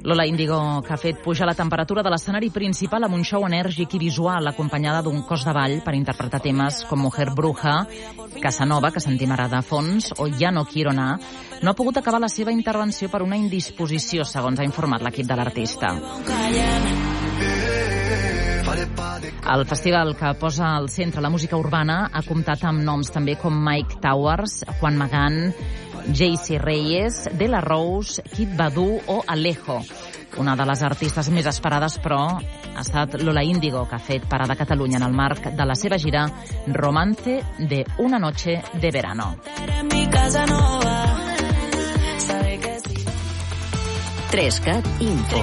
Lola Índigo, que ha fet pujar la temperatura de l'escenari principal amb un show enèrgic i visual acompanyada d'un cos de ball per interpretar temes com Mujer Bruja, Casanova, que sentim ara de fons, o Ya no quiero na, no ha pogut acabar la seva intervenció per una indisposició, segons ha informat l'equip de l'artista. El festival, que posa al centre la música urbana, ha comptat amb noms també com Mike Towers, Juan Magán, JC Reyes, De La Rose, Kid Badu o Alejo. Una de les artistes més esperades, però, ha estat Lola Índigo, que ha fet parada a Catalunya en el marc de la seva gira Romance de una noche de verano. Trescat Info.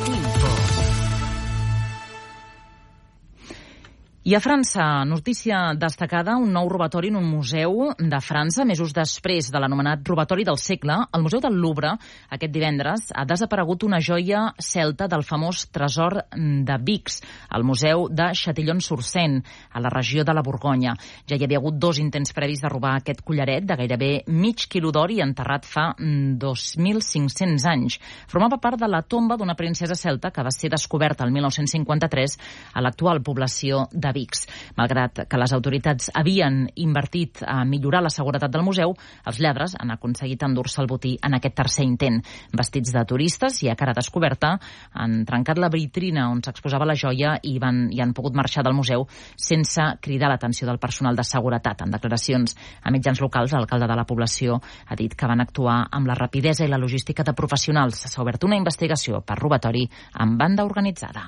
I a França, notícia destacada, un nou robatori en un museu de França. Mesos després de l'anomenat robatori del segle, al Museu del Louvre, aquest divendres, ha desaparegut una joia celta del famós tresor de Vix, al Museu de Châtillon-sur-Seine, a la regió de la Borgonya. Ja hi havia hagut 2 intents previs de robar aquest collaret de gairebé mig quilo d'or i enterrat fa 2.500 anys. Formava part de la tomba d'una princesa celta que va ser descoberta el 1953 a l'actual població de Vix. Malgrat que les autoritats havien invertit a millorar la seguretat del museu, els lladres han aconseguit endur-se el botí en aquest tercer intent. Vestits de turistes i a cara descoberta, han trencat la vitrina on s'exposava la joia i han pogut marxar del museu sense cridar l'atenció del personal de seguretat. En declaracions a mitjans locals, l'alcalde de la població ha dit que van actuar amb la rapidesa i la logística de professionals. S'ha obert una investigació per robatori amb banda organitzada.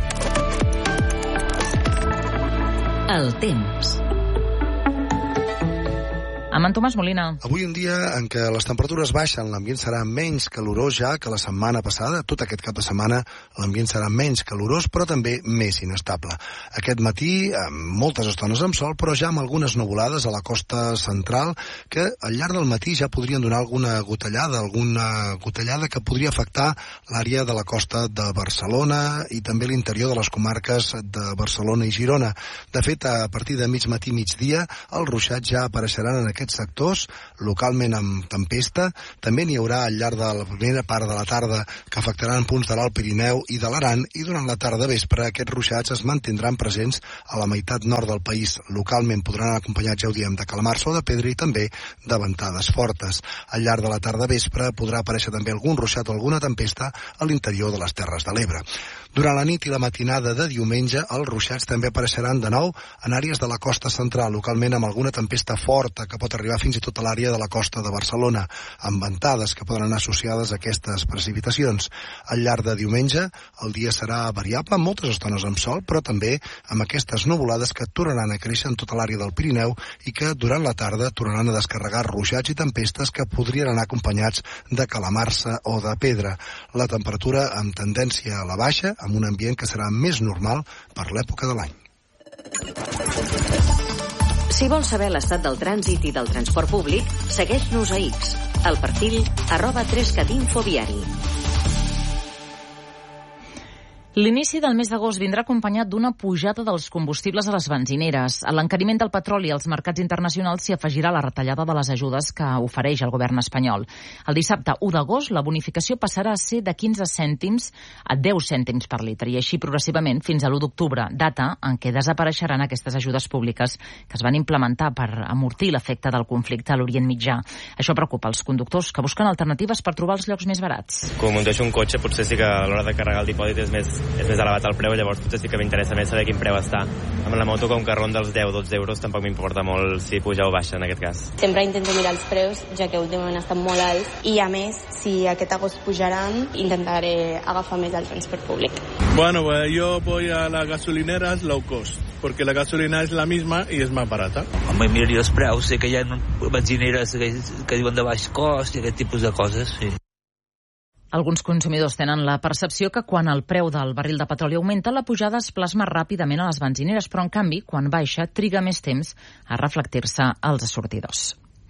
El temps. Amb en Tomàs Molina. Avui un dia en què les temperatures baixen, l'ambient serà menys calorós ja que la setmana passada. Tot aquest cap de setmana l'ambient serà menys calorós, però també més inestable. Aquest matí, amb moltes estones amb sol, però ja amb algunes nuvolades a la costa central, que al llarg del matí ja podrien donar alguna gotellada que podria afectar l'àrea de la costa de Barcelona i també l'interior de les comarques de Barcelona i Girona. De fet, a partir de mig matí, migdia, els ruixats ja apareixeran en aquests sectors, localment amb tempesta. També n'hi haurà al llarg de la primera part de la tarda que afectaran punts de l'Alt Pirineu i de l'Aran, i durant la tarda vespre aquests ruixats es mantindran presents a la meitat nord del país. Localment podran anar acompanyats, ja ho diem, de calamarsa o de pedra i també de ventades fortes. Al llarg de la tarda vespre podrà aparèixer també algun ruixat o alguna tempesta a l'interior de les Terres de l'Ebre. Durant la nit i la matinada de diumenge, els ruixats també apareixeran de nou en àrees de la costa central, localment amb alguna tempesta forta que pot arribar fins i tot a l'àrea de la costa de Barcelona, amb ventades que poden anar associades a aquestes precipitacions. Al llarg de diumenge, el dia serà variable, amb moltes estones amb sol, però també amb aquestes nuvolades que tornaran a créixer en tota l'àrea del Pirineu i que durant la tarda tornaran a descarregar ruixats i tempestes que podrien anar acompanyats de calamarsa o de pedra. La temperatura amb tendència a la baixa, amb un ambient que serà més normal per l'època de l'any. Si vols saber l'estat del trànsit i del transport públic, segueix-nos a X, al perfil @3catinfoviari. L'inici del mes d'agost vindrà acompanyat d'una pujada dels combustibles a les benzineres. A l'encariment del petroli als mercats internacionals s'hi afegirà la retallada de les ajudes que ofereix el govern espanyol. El dissabte 1 d'agost la bonificació passarà a ser de 15 cèntims a 10 cèntims per litre i així progressivament fins a l'1 d'octubre, data en què desapareixeran aquestes ajudes públiques que es van implementar per amortir l'efecte del conflicte a l'Orient Mitjà. Això preocupa els conductors que busquen alternatives per trobar els llocs més barats. Com em deixo un cotxe, potser sí que a l'hora de carregar el dipòsit és més elevat el preu, llavors potser sí que m'interessa més saber quin preu està. Amb la moto, com que ronda els 10-12 euros, tampoc m'importa molt si puja o baixa en aquest cas. Sempre intento mirar els preus, ja que últimament estan molt alts, i a més, si aquest agost pujaran, intentaré agafar més el transport públic. Bueno, pues yo voy a las gasolineras low cost, porque la gasolina es la misma y es más barata. Home, miri els preus, sé que hi ha benzineres que diuen de baix cost i aquest tipus de coses, sí. Alguns consumidors tenen la percepció que quan el preu del barril de petroli augmenta, la pujada es plasma ràpidament a les benzineres, però en canvi, quan baixa, triga més temps a reflectir-se als assortidors.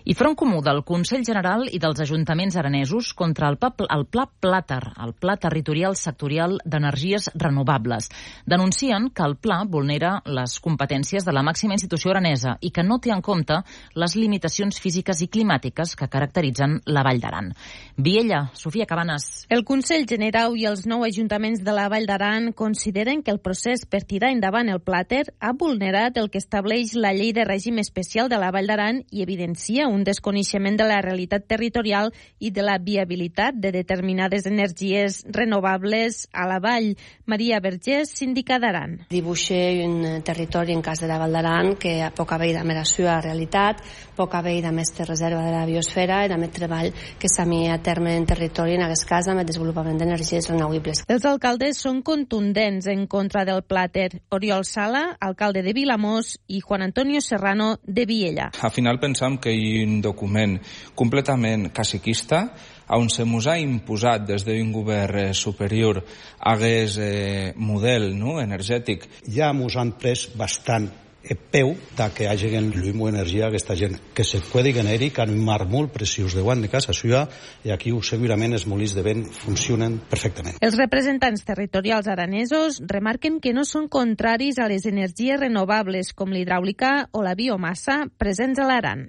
I Front Comú del Consell General i dels Ajuntaments aranesos contra el Pla Plàter, el Pla Territorial Sectorial d'Energies Renovables. Denuncien que el pla vulnera les competències de la màxima institució aranesa i que no té en compte les limitacions físiques i climàtiques que caracteritzen la Vall d'Aran. Viella, Sofia Cabanes. El Consell General i els 9 ajuntaments de la Vall d'Aran consideren que el procés per tirar endavant el Plàter ha vulnerat el que estableix la Llei de Règim Especial de la Vall d'Aran i evidencia un desconeixement de la realitat territorial i de la viabilitat de determinades energies renovables a la vall. Maria Vergés, síndica d'Aran. Dibuixa un territori, en cas de la Vall d'Aran, que poc a veure amb la seva realitat, poc a veure amb aquesta reserva de la biosfera i amb el treball que s'ha mis a terme en territori, en aquest cas amb el desenvolupament d'energies renovables. Els alcaldes són contundents en contra del Plàter. Oriol Sala, alcalde de Vilamós, i Juan Antonio Serrano, de Viella. Al final pensam que hi ha un document completament caciquista on se mos ha imposat des d'un govern superior hagués model energètic. Ja mos han pres bastant peu que hagin lluït energia a aquesta gent, que se pugui generi que han un mar molt preciós de guant de casa seva i aquí segurament els molins de vent funcionen perfectament. Els representants territorials aranesos remarquen que no són contraris a les energies renovables com l'hidràulica o la biomassa presents a l'Aran.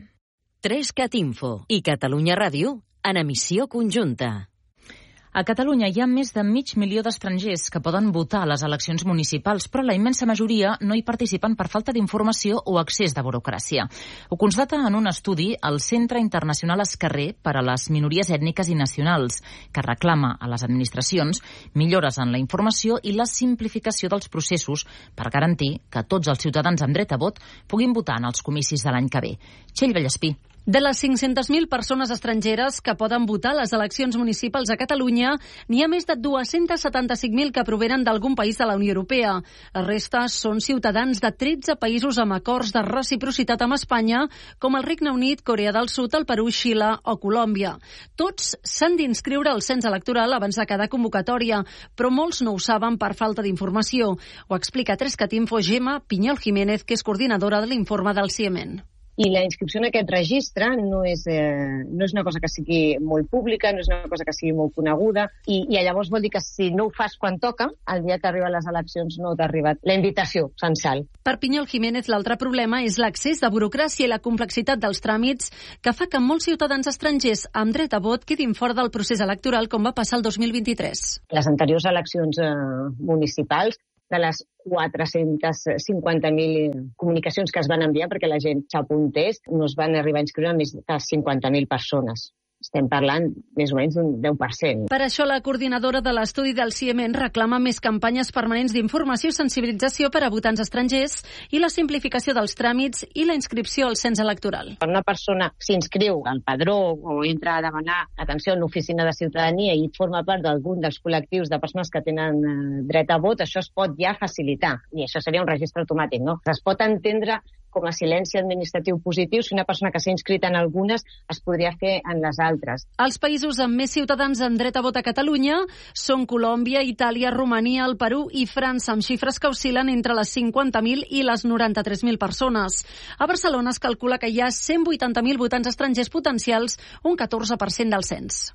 3CAT Info i Catalunya Ràdio en emissió conjunta. A Catalunya hi ha més de 500.000 d'estrangers que poden votar a les eleccions municipals, però la immensa majoria no hi participen per falta d'informació o excés de burocràcia. Ho constata en un estudi el Centre Internacional Esquerrer per a les Minories Ètniques i Nacionals, que reclama a les administracions millores en la informació i la simplificació dels processos per garantir que tots els ciutadans amb dret a vot puguin votar en els comicis de l'any que ve. Txell Vallespí. De les 500.000 persones estrangeres que poden votar a les eleccions municipals a Catalunya, n'hi ha més de 275.000 que provenen d'algun país de la Unió Europea. La resta són ciutadans de 13 països amb acords de reciprocitat amb Espanya, com el Regne Unit, Corea del Sud, el Perú, Xile o Colòmbia. Tots s'han d'inscriure al cens electoral abans de cada convocatòria, però molts no ho saben per falta d'informació. Ho explica 3CAT Info Gemma Pinyol Jiménez, que és coordinadora de l'informe del CIEMEN. I la inscripció en aquest registre no és una cosa que sigui molt pública, no és una cosa que sigui molt coneguda, i llavors vol dir que si no ho fas quan toca, el dia que arriben les eleccions no t'ha arribat la invitació censal. Per Pinyol Jiménez, l'altre problema és l'accés de burocràcia i la complexitat dels tràmits que fa que molts ciutadans estrangers amb dret a vot quedin fora del procés electoral, com va passar el 2023. Les anteriors eleccions municipals, de les 450.000 comunicacions que es van enviar perquè la gent s'apuntés, no es van arribar a inscriure més de 50.000 persones. Estem parlant més o menys d'un 10%. Per això la coordinadora de l'estudi del CIEMEN reclama més campanyes permanents d'informació i sensibilització per a votants estrangers i la simplificació dels tràmits i la inscripció al cens electoral. Quan una persona s'inscriu al padró o entra a demanar atenció a l'oficina de ciutadania i forma part d'algun dels col·lectius de persones que tenen dret a vot, això es pot ja facilitar. I això seria un registre automàtic, no? Es pot entendre com a silenci administratiu positiu si una persona que s'ha inscrit en algunes es podria fer en les altres. Els països amb més ciutadans amb dret a vot a Catalunya són Colòmbia, Itàlia, Romania, el Perú i França, amb xifres que oscil·len entre les 50.000 i les 93.000 persones. A Barcelona es calcula que hi ha 180.000 votants estrangers potencials, un 14% del cens.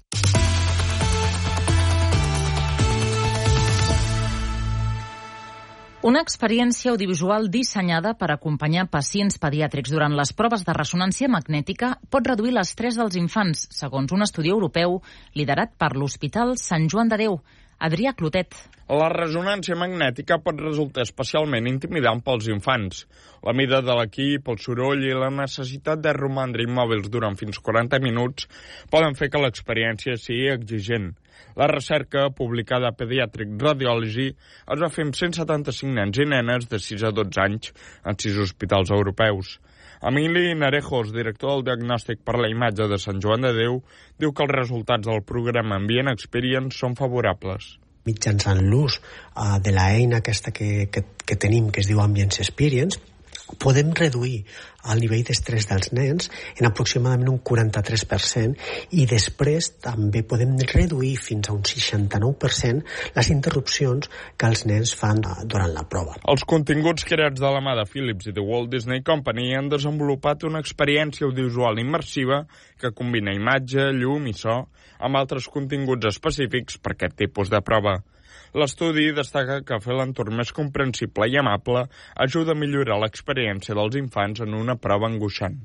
Una experiència audiovisual dissenyada per acompanyar pacients pediàtrics durant les proves de ressonància magnètica pot reduir l'estrès dels infants, segons un estudi europeu liderat per l'Hospital Sant Joan de Déu. Adrià Clotet. La ressonància magnètica pot resultar especialment intimidant pels infants. La mida de l'equip, el soroll i la necessitat de romandre immòbils durant fins 40 minuts poden fer que l'experiència sigui exigent. La recerca, publicada a Pediatric Radiology, es va fer amb 175 nens i nenes de 6 a 12 anys en 6 hospitals europeus. Emili Narejos, director del diagnòstic per la imatge de Sant Joan de Déu, diu que els resultats del programa Ambient Experience són favorables. Mitjançant l'ús de l'eina aquesta que tenim, que es diu Ambient Experience, podem reduir el nivell d'estrès dels nens en aproximadament un 43% i després també podem reduir fins a un 69% les interrupcions que els nens fan durant la prova. Els continguts creats de la mà de Philips i The Walt Disney Company han desenvolupat una experiència audiovisual immersiva que combina imatge, llum i so amb altres continguts específics per aquest tipus de prova. L'estudi destaca que fer l'entorn més comprensible i amable ajuda a millorar l'experiència dels infants en una prova angoixant.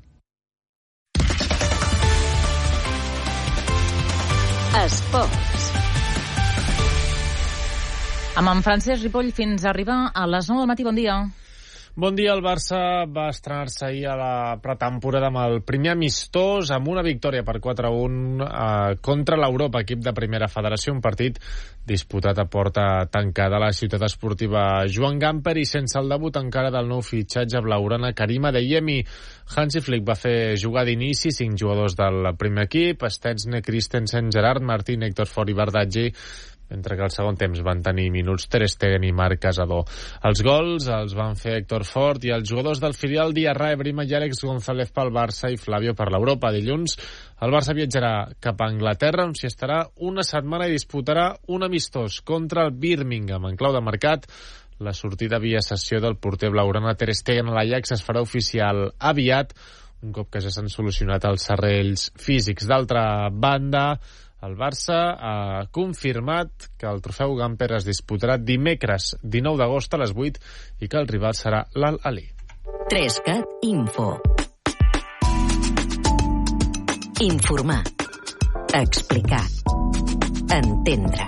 Esports. Amb en Francesc Ripoll fins a arribar a les 9 del matí. Bon dia. Bon dia, el Barça va estrenar-se ahir a la pretemporada amb el primer amistós, amb una victòria per 4-1 contra l'Europa, equip de primera federació, un partit disputat a porta tancada a la ciutat esportiva Joan Gamper i sense el debut encara del nou fitxatge blaugrana Karim Adeyemi. Hansi Flick va fer jugar d'inici 5 jugadors del primer equip, Szczęsny, Christensen, Gerard Martín, Héctor Fort i Bardaggi, mentre que al segon temps van tenir minuts Ter Stegen i Marc Casador. Els gols els van fer Héctor Fort i els jugadors del filial Diarra, Ebrima i Àlex González pel Barça i Flavio per l'Europa. Dilluns el Barça viatjarà cap a Anglaterra, on s'hi estarà una setmana i disputarà un amistós contra el Birmingham. En clau de mercat, la sortida via cessió del porter blaugrana Ter Stegen a l'Ajax es farà oficial aviat, un cop que ja s'han solucionat els serrells físics. D'altra banda, el Barça ha confirmat que el trofeu Gamper es disputarà dimecres 19 d'agost a les 8 i que el rival serà l'Al-Ahly. 3CAT Info. Informar. Explicar. Entendre.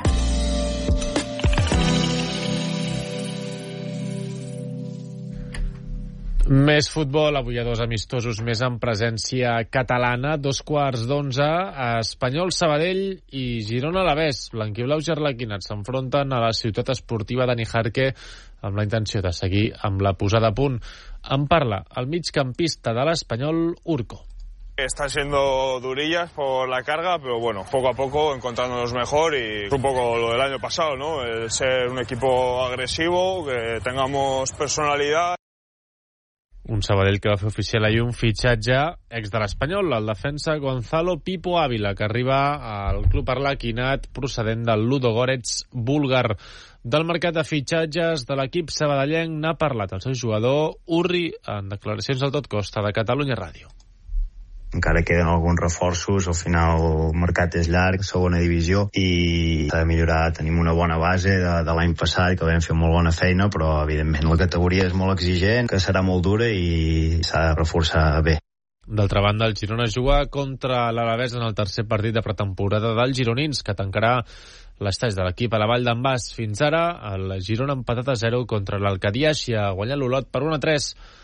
Més futbol, avui a 2 amistosos més en presència catalana. 11:15, Espanyol Sabadell i Girona Alavés. Blanquiblaus i arlequinats s'enfronten a la ciutat esportiva de Nijarque amb la intenció de seguir amb la posada a punt. En parla el migcampista de l'Espanyol, Urco. Están siendo durillas por la carga, pero bueno, poco a poco encontrándonos mejor y un poco lo del año pasado, ¿no? El ser un equipo agresivo, que tengamos personalidad. Un Sabadell que va fer oficial ahir un fitxatge ex de l'Espanyol, el defensa Gonzalo Pipo Ávila, que arriba al club arlequinat procedent del Ludogorets búlgar. Del mercat de fitxatges de l'equip sabadellenc n'ha parlat el seu jugador Urri en declaracions al Tot Costa de Catalunya Ràdio. Encara queden alguns reforços, al final el mercat és llarg, segona divisió, i s'ha de millorar. Tenim una bona base de l'any passat, que vam fer molt bona feina, però evidentment la categoria és molt exigent, que serà molt dura i s'ha de reforçar bé. D'altra banda, el Girona juga contra l'Alavés en el tercer partit de pretemporada dels gironins, que tancarà l'estatge de l'equip a la Vall d'en Bas. Fins ara, el Girona ha empatat a 0 contra l'Alcadiaix i ha guanyat l'Olot per 1-3.